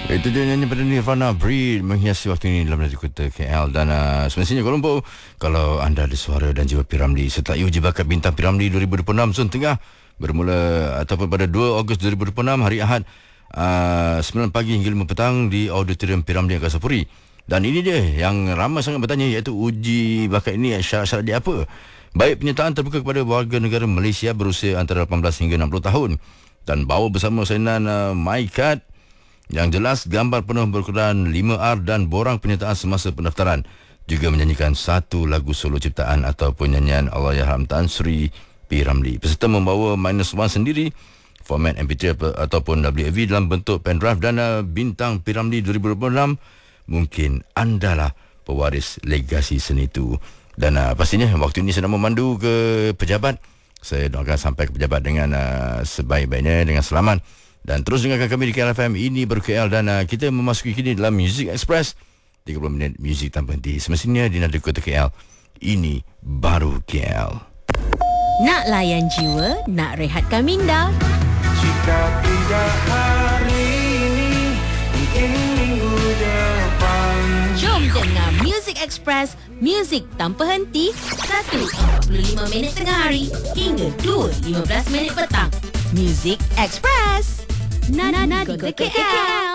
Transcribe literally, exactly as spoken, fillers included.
Itu dia nyanyi pada Nirvana, Breed, menghiasi waktu ini dalam negeri kota K L. Dan uh, semestinya Kuala Lumpur, kalau anda ada suara dan jiwa P Ramlee serta uji bakat bintang P Ramlee dua ribu dua puluh enam Zon Tengah bermula ataupun pada dua Ogos dua ribu dua puluh enam hari Ahad uh, sembilan pagi hingga lima petang di Auditorium P Ramlee Angkasa Puri. Dan ini dia yang ramai sangat bertanya, iaitu uji bakat ini syarat-syarat dia apa? Baik, penyertaan terbuka kepada warga negara Malaysia berusia antara lapan belas hingga enam puluh tahun dan bawa bersama salinan uh, MyCard yang jelas, gambar penuh berukuran lima R dan borang penyertaan semasa pendaftaran. Juga menyanyikan satu lagu solo ciptaan ataupun nyanyian Allahyarham Tan Sri P Ramlee. Peserta membawa minus one sendiri, format M P tiga ataupun W A V dalam bentuk pendrive, dan uh, bintang P Ramlee dua ribu dua puluh enam. Mungkin andalah pewaris legasi seni itu. Dan uh, pastinya waktu ini sedang memandu ke pejabat. Saya doakan sampai ke pejabat dengan uh, sebaik-baiknya, dengan selamat. Dan terus dengarkan kami di K L F M. Ini baru K L dan uh, kita memasuki kini dalam Music Express, tiga puluh minit muzik tanpa henti. Semestinya di nada kota K L. Ini baru K L. Nak layan jiwa, nak rehatkan minda. Jika tidak hari ini, mungkin minggu depan. Jom dengar Music Express, muzik tanpa henti. satu empat puluh lima minit tengah hari hingga dua lima belas minit petang. Music Express. Nada Kota K L.